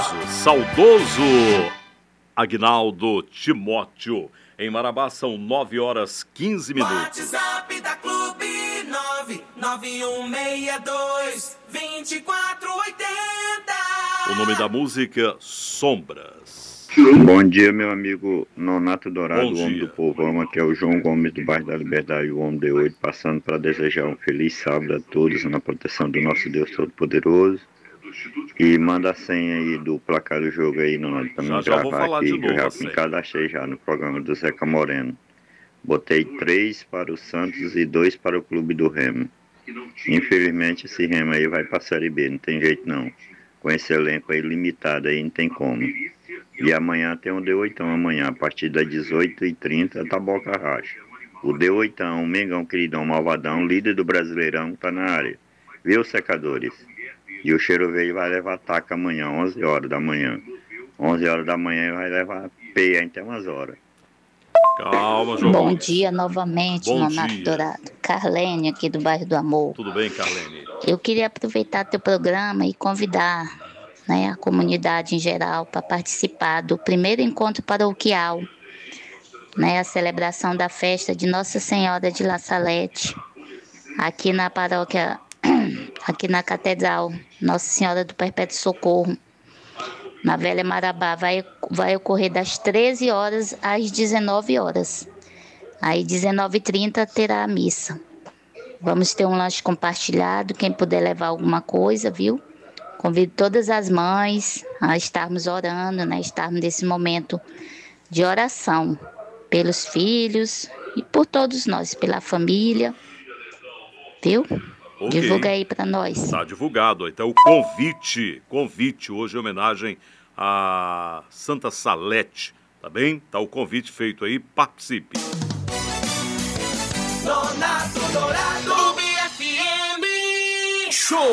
saudoso Agnaldo Timóteo. Em Marabá são 9h15. WhatsApp da Clube 991622480. O nome da música, Sombras. Bom dia, meu amigo Nonato Dourado, o homem do povão. Aqui é o João Gomes do bairro da Liberdade, o homem de hoje, passando para desejar um feliz sábado a todos na proteção do nosso Deus Todo-Poderoso. E manda a senha aí do placar do jogo aí, Nonato, para me gravar aqui, que eu já me cadastrei já no programa do Zeca Moreno. Botei 3 para o Santos e 2 para o Clube do Remo. Infelizmente esse Remo aí vai para a Série B, não tem jeito não. Com esse elenco aí limitado aí, não tem como. E amanhã tem um D8 amanhã, a partir das 18h30, tá Boca Racha. O D8, o Mengão queridão, malvadão, líder do Brasileirão, tá na área. Viu, secadores? E o Cheiro Verde vai levar taca amanhã, 11 horas da manhã. 11 horas da manhã vai levar peia até umas horas. Calma, João. Bom dia novamente, Nonato Dourado. Carlene, aqui do bairro do Amor. Tudo bem, Carlene? Eu queria aproveitar teu programa e convidar, né, a comunidade em geral para participar do primeiro encontro paroquial, né, a celebração da festa de Nossa Senhora de La Salete, aqui na paróquia, aqui na Catedral Nossa Senhora do Perpétuo Socorro, na Velha Marabá. Vai ocorrer das 13 horas às 19 horas. Aí 19h30 terá a missa. Vamos ter um lanche compartilhado, quem puder levar alguma coisa, viu? Convido todas as mães a estarmos orando, né? Estarmos nesse momento de oração pelos filhos e por todos nós, pela família, viu? Okay. Divulga aí para nós. Está divulgado. Então o convite hoje em homenagem a Santa Salete, tá bem? Tá o convite feito aí, participe. Nonato